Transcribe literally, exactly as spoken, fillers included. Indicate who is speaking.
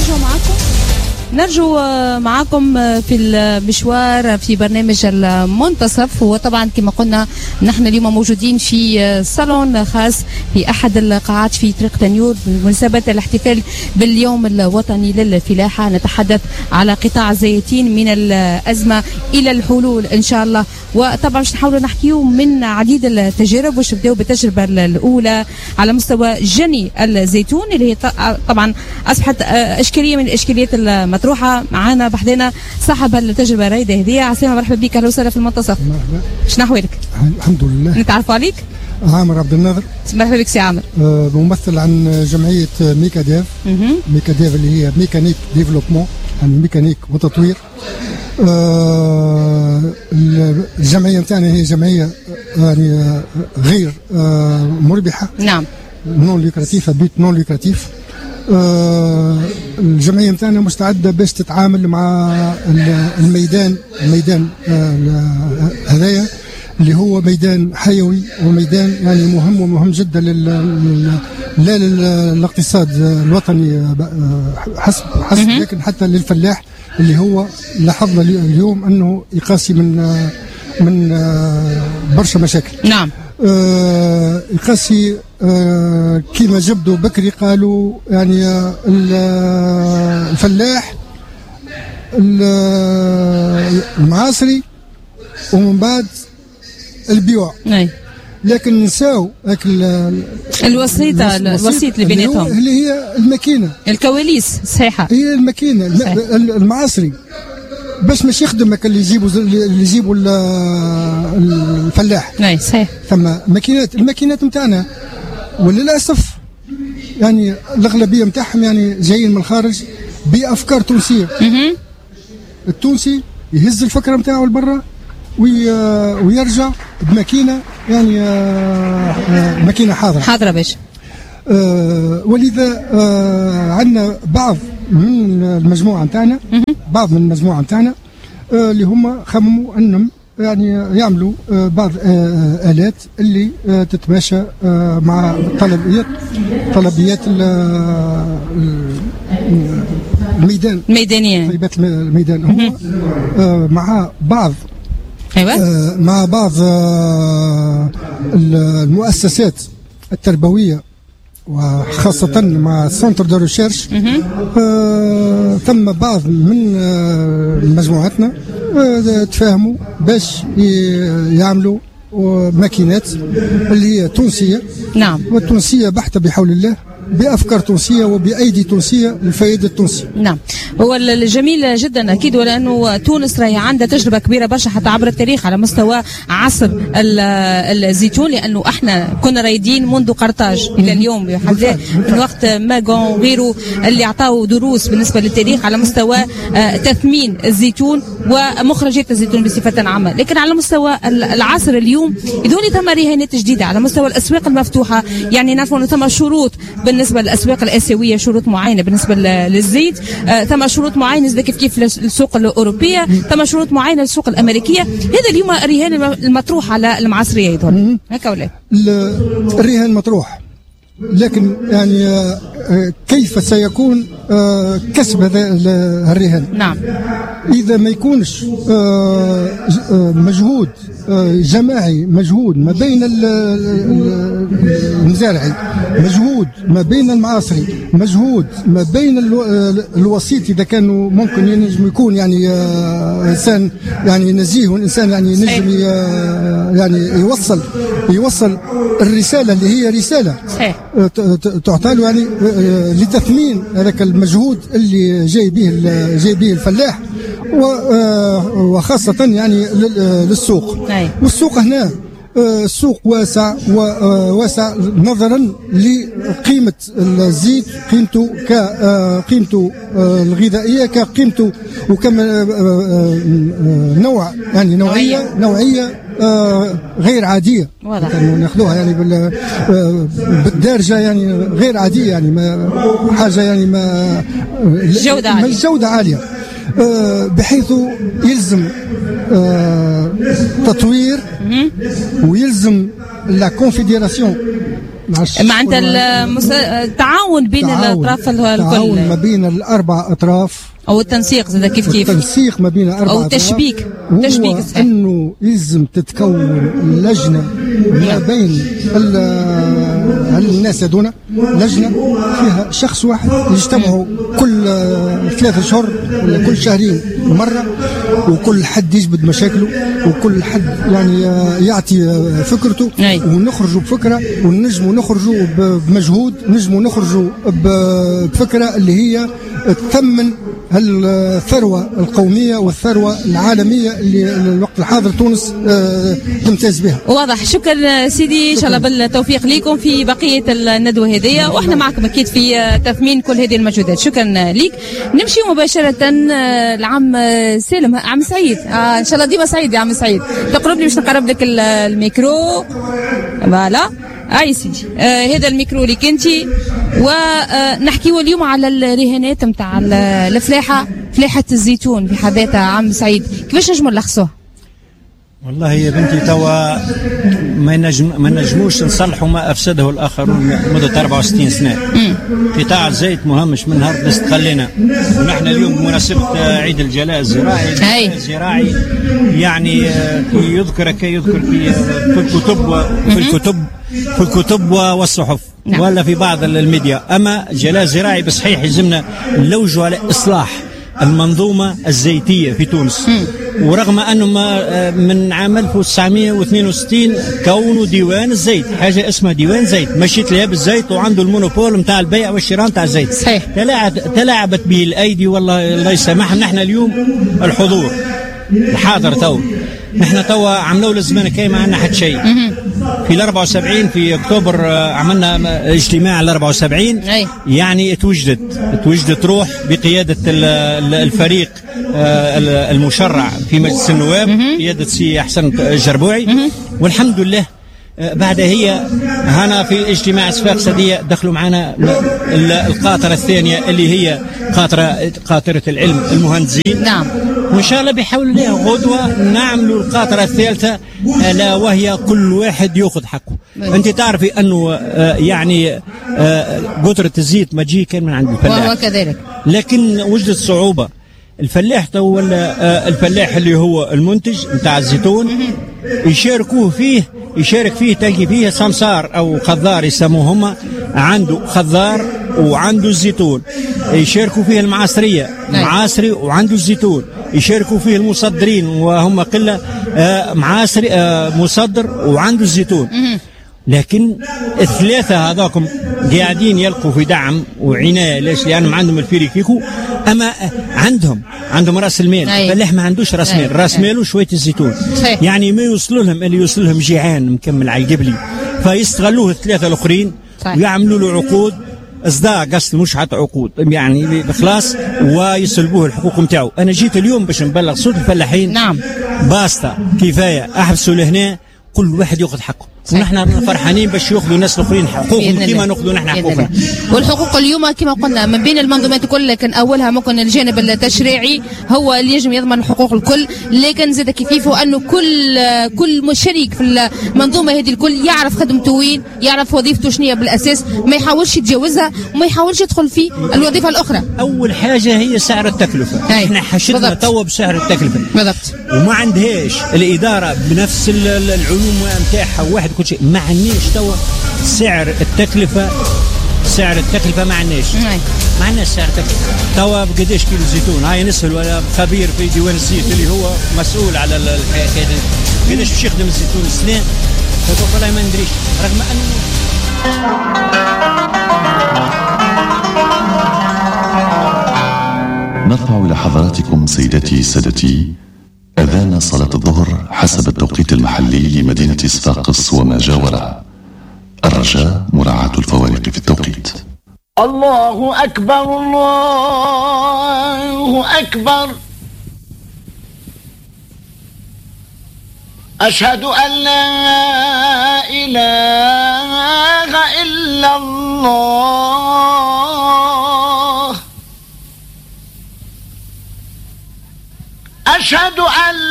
Speaker 1: نرجع معكم نرجو معكم في المشوار في برنامج المنتصف. وطبعا كما قلنا نحن اليوم موجودين في صالون خاص في أحد القاعات في طريق تنيور بمناسبة الاحتفال باليوم الوطني للفلاحة. نتحدث على قطاع الزيتين من الأزمة إلى الحلول إن شاء الله. وطبعا مش نحاولوا نحكيو من عديد التجارب وش نبداو بالتجربة الأولى على مستوى جني الزيتون اللي هي طبعا أصبحت إشكالية من الإشكاليات المطروحة. معانا بحذنا صاحب التجربة رايدة هذه. عسلامة، مرحبا بك، أهلا وسهلا في المنتصف.
Speaker 2: مرحبا.
Speaker 1: شنو أحوالك؟
Speaker 2: الحمد لله.
Speaker 1: نتعرفوا عليك؟
Speaker 2: عامر عبد الناصر.
Speaker 1: مرحبا بك سي عامر.
Speaker 2: أه ممثل عن جمعية ميكاديف. ميكاديف اللي هي ميكانيك ديفلوبمون، يعني ميكانيك وتطوير. أه الجمعية نتاعنا هي جمعية يعني غير أه مربحة.
Speaker 1: نعم.
Speaker 2: نون لوكراتيف، بيت نون لوكراتيف. أه الجمعية نتاعنا مستعدة باش تتعامل مع الميدان الميدان أه هذايا اللي هو ميدان حيوي وميدان يعني مهم ومهم جدا لل لا للاقتصاد الوطني حسب حسب لكن حتى للفلاح اللي هو لاحظنا اليوم انه يقاسي من من برشا مشاكل.
Speaker 1: نعم.
Speaker 2: آه يقاسي آه كيما جبدوا بكري قالوا يعني آه الفلاح المعاصري ومن بعد البيوع.
Speaker 1: أي.
Speaker 2: لكن نساو
Speaker 1: الوسيطة الوسيط اللي بيناتهم
Speaker 2: اللي هي الماكينة
Speaker 1: الكواليس. صحيحة.
Speaker 2: هي الماكينة صحيح. المعاصري باش مش يخدم اللي يجيبوا اللي يجيبوا الفلاح.
Speaker 1: اي صحيح.
Speaker 2: ثم ماكينات الماكينات نتاعنا وللاسف يعني الاغلبيه نتاعهم يعني جايين من الخارج بافكار تونسيه.
Speaker 1: اها.
Speaker 2: التونسي يهز الفكره نتاعو لبرا ويرجع بماكينه يعني ماكينه حاضره
Speaker 1: حاضره باش
Speaker 2: آه ولذا آه عندنا بعض من المجموعه نتاعنا بعض من المجموعه نتاعنا آه اللي هم خمموا انهم يعني يعملوا آه بعض آه آلات اللي آه تتماشى آه مع طلبيات طلبيات الميدان
Speaker 1: الميدانيه
Speaker 2: طلبيات الميدان. هم آه مع بعض
Speaker 1: أيوة.
Speaker 2: آه مع بعض آه المؤسسات التربويه وخاصة مع سنتر دو ريشيرش آه ثم بعض من آه مجموعتنا آه تفاهموا باش يعملوا ماكينات اللي هي تونسية.
Speaker 1: نعم.
Speaker 2: والتونسية بحتة بحول الله بأفكار تونسية وبأيدي تونسية للفائدة التونسية.
Speaker 1: نعم. هو الجميل جدا أكيد، ولأنه تونس راهي عندها تجربة كبيرة برشا حتى عبر التاريخ على مستوى عصر الزيتون، لأنه احنا كنا رايدين منذ قرطاج إلى اليوم من وقت ماغون وغيره اللي أعطاه دروس بالنسبة للتاريخ على مستوى تثمين الزيتون ومخرجات الزيتون بصفة عامة. لكن على مستوى العصر اليوم يدوني ثم رهانات جديدة على مستوى الأسواق المفتوحة. يعني نعرفوا أنه ثم شروط بالنسبة للأسواق الآسيوية، شروط معينة بالنسبة للزيت، آه، ثم شروط معينة كيف كيف للسوق الأوروبية، ثم شروط معينة للسوق الأمريكية. هذا اليوم الرهان المطروح على المعاصرية يظهر هكا ولا؟
Speaker 2: الرهان مطروح، لكن يعني آه كيف سيكون آه كسب هذا الرهان؟
Speaker 1: نعم.
Speaker 2: إذا ما يكونش آه مجهود جماعي، مجهود ما بين المزارعي، مجهود ما بين المعاصري، مجهود ما بين الوسيط إذا كانوا ممكن ينجم يكون يعني إنسان يعني نزيه وإنسان يعني ينجم يعني يوصل يوصل الرسالة اللي هي رسالة تعطى له يعني لتثمين هذاك المجهود اللي جاي به جاي به الفلاح وخاصة يعني للسوق. والسوق هنا السوق واسع وواسع نظرا لقيمة الزيت، قيمته كقيمته الغذائية، كقيمته وكما نوع يعني نوعية نوعية غير عادية.
Speaker 1: واضح.
Speaker 2: ناخذوها يعني بالدارجة يعني غير عادية، يعني ما حاجة يعني ما
Speaker 1: جودة عالية
Speaker 2: جودة عالية بحيث يلزم تطوير ويلزم لا كونفيديراسيون
Speaker 1: معناتها المس... التعاون بين الاطراف الكل،
Speaker 2: التعاون ما بين الاربع اطراف
Speaker 1: او التنسيق زاد كيف كيف
Speaker 2: التنسيق ما بين الاربع
Speaker 1: او التشبيك
Speaker 2: تشبيك انه لازم تتكون لجنه ما بين الناس هذونا، لجنه فيها شخص واحد يجتمعوا كل ثلاثة اشهر ولا كل شهرين مره، وكل حد يجبد مشاكله وكل حد يعني يعطي فكرته، ونخرجوا بفكره ونجموا نخرجوا بمجهود، نجموا نخرجوا بفكره اللي هي تثمن الثروة القومية والثروة العالمية اللي الوقت الحاضر تونس تمتاز بها.
Speaker 1: واضح. شكرا سيدي، إن شاء الله بالتوفيق لكم في بقية الندوة هذه، وإحنا معكم أكيد في تثمين كل هذه المجهودات. شكرا لك. نمشي مباشرة لعم سالم. عم سعيد، آه إن شاء الله ديما سعيد يا عم سعيد، تقرب لي باش نقرب لك الميكرو. فوالا اي سيدي، آه هذا الميكرو ليك انت، ونحكيو اليوم على الرهانات نتاع الفلاحه، فلاحه الزيتون في حد ذاتها. عم سعيد كيفاش نجموا نلخصوها؟
Speaker 3: والله يا بنتي توا ما نجم ما نجموش نصلحوا ما افسده الاخرون مده أربعة وستين سنه. قطاع الزيت مهمش من نهار استقلنا، ونحن اليوم بمناسبه عيد الجلاء الزراعي. الجلاء الزراعي يعني يذكر كي يذكر في في الكتب في الكتب في الكتب والصحف، نعم. ولا في بعض الميديا. اما جلاء زراعي بصحيح يلزمنا نلوجوا على اصلاح المنظومة الزيتية في تونس. م. ورغم أنه ما من عام ألف وتسعمائة واثنين وستين كونوا ديوان الزيت، حاجة اسمها ديوان زيت، مشيت لها بالزيت وعنده المونوبول نتاع البيع والشراء نتاع الزيت. صحيح. تلاعب تلاعبت به الأيدي، والله الله يسامحهم. نحن اليوم الحضور الحاضر تو نحن توا عملوا للزمان كاي ما عندنا حد شيء. في ال أربعة وسبعين في اكتوبر عملنا اجتماع ال أربعة وسبعين، يعني توجدت توجدت روح بقياده الفريق المشرع في مجلس النواب قياده سي حسن الجربوعي، والحمد لله بعد هي هنا في اجتماع صفاق سدية دخلوا معنا القاطرة الثانية اللي هي قاطرة قاطرة العلم المهندسين.
Speaker 1: نعم.
Speaker 3: وإن شاء الله بيحاولوا لها غدوة نعملوا القاطرة الثالثة، ألا وهي كل واحد يأخذ حقه. أنت تعرفي أنه يعني قطرة الزيت ما تجي كان من عند الفلاح،
Speaker 1: وكذلك
Speaker 3: لكن وجدت صعوبة. الفلاح تو ولا الفلاح اللي هو المنتج نتاع الزيتون يشاركوه فيه يشارك فيه تلقي فيه سمسار او خضار يسموه هم، عنده خضار وعنده الزيتون. يشاركوا فيه المعاصريه معاصري وعنده الزيتون. يشاركوا فيه المصدرين وهم قله معاصري مصدر وعنده الزيتون. لكن الثلاثه هذاكم قاعدين يلقوا في دعم وعنايه. ليش؟ لانهم عندهم الفيريكيكو، اما عندهم عندهم راس المال. الفلاح ما عندوش راس مال، راس ماله شويه الزيتون. صحيح. يعني ما يوصلوا لهم اللي يوصل لهم جيعان مكمل على القبلي، فيستغلوه الثلاثه الاخرين ويعملوا له عقود اصداء قصد، مش حتى عقود يعني بخلاص، ويسلبوه الحقوق نتاعو. انا جيت اليوم باش نبلغ صوت الفلاحين. نعم. باستا كفايه، احبسوا لهنا كل واحد ياخذ حقه. ونحن فرحانين باش ياخذوا الناس الاخرين حقوقهم كما ناخذوا نحن حقوقنا.
Speaker 1: والحقوق اليوم كما قلنا من بين المنظومات الكل، لكن اولها ممكن الجانب التشريعي هو اللي يجب يضمن حقوق الكل، لكن زاد كيف انه كل كل مشارك في المنظومه هذه الكل يعرف خدمته وين، يعرف وظيفته شنو بالاساس، ما يحاولش يتجاوزها وما يحاولش يدخل في الوظيفه الاخرى.
Speaker 3: اول حاجه هي سعر التكلفه. احنا حشدنا توا بسعر التكلفه
Speaker 1: بالضبط،
Speaker 3: وما عندهاش الاداره بنفس العلوم نتاعها واحد كل شيء. ما عندناش توا سعر التكلفه، سعر التكلفه ما عندناش ما عندناش سعر التكلفه توا. بقداش كيلو زيتون؟ هاي نسأل ولا خبير في ديوان الزيت اللي هو مسؤول على الحكايه دي، قداش باش يخدم الزيتون السنه؟ فقلت والله ما ندريش، رغم انه
Speaker 4: نرفع إلى حضراتكم سيدتي سادتي أذان صلاة الظهر حسب التوقيت المحلي لمدينة صفاقس وما جاورها. الرجاء مراعاة الفوارق في التوقيت.
Speaker 5: الله أكبر الله أكبر، أشهد أن لا إله إلا الله، أشهد أن